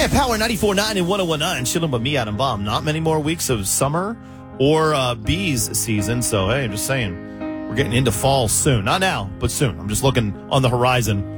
Yeah, Power 94.9 and 101.9. Chilling with me, Adam Bomb. Not many more weeks of summer or bees season. So, hey, I'm just saying, we're getting into fall soon. Not now, but soon. I'm just looking on the horizon.